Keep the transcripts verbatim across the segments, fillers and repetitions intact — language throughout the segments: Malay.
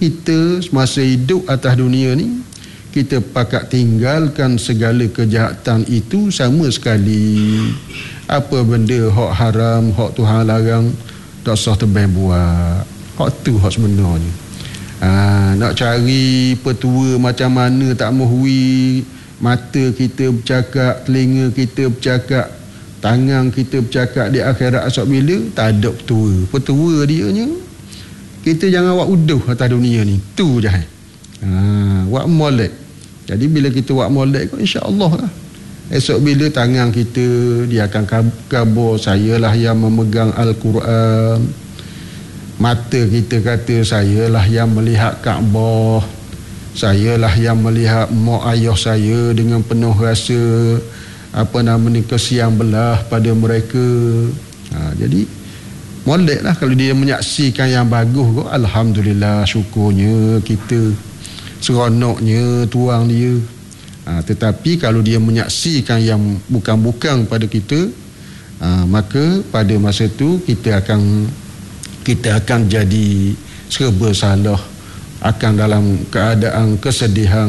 kita semasa hidup atas dunia ni, kita pakat tinggalkan segala kejahatan itu sama sekali. Apa benda hak haram, hak Tuhan larang, tak sah tebang buat. Hak tu hak sebenarnya. Ha, nak cari petua macam mana tak mahui, mata kita bercakap, telinga kita bercakap, tangan kita bercakap di akhirat esok bila, tak ada petua. Petua dia nya, kita jangan buat uduh atas dunia ni. Tu je. Ha, buat molek. Jadi bila kita buat molek, insya-Allah lah. Esok bila tangan kita, dia akan kabar, sayalah yang memegang Al-Quran. Mata kita kata, sayalah yang melihat Kaabah. Sayalah yang melihat mak ayah saya dengan penuh rasa apa nama ni, kesian belah pada mereka. Ha, jadi molek lah kalau dia menyaksikan yang bagus kok. Alhamdulillah, syukurnya kita, seronoknya tuang dia. Ha, tetapi kalau dia menyaksikan yang bukan-bukan pada kita, ha, maka pada masa tu kita akan kita akan jadi serba salah, akan dalam keadaan kesedihan,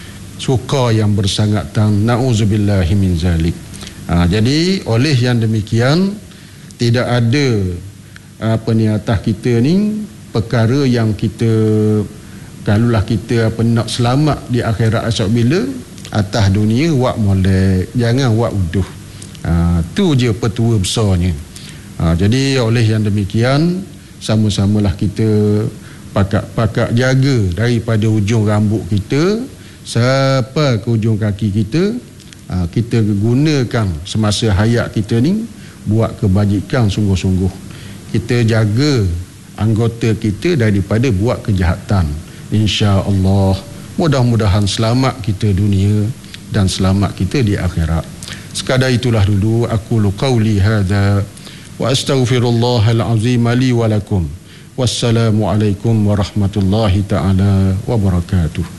suka yang bersangatan. Na'udzubillahi min zalik. Ha, jadi oleh yang demikian, tidak ada apa ni atas kita ni perkara yang kita, kalaulah kita apa nak selamat di akhirat esok bila, atas dunia wak molek, jangan wak uduh. Ha, tu je petua besarnya. Ha, jadi oleh yang demikian, sama-samalah kita pakak-pakak jaga daripada ujung rambut kita sampai ke ujung kaki kita. Ha, kita gunakan semasa hayat kita ni buat kebajikan sungguh-sungguh. Kita jaga anggota kita daripada buat kejahatan. Insya-Allah, mudah-mudahan selamat kita dunia dan selamat kita di akhirat. Sekadar itulah dulu aku qauli hadza wa astaghfirullahal azim li wa lakum. Wassalamualaikum warahmatullahi taala wabarakatuh.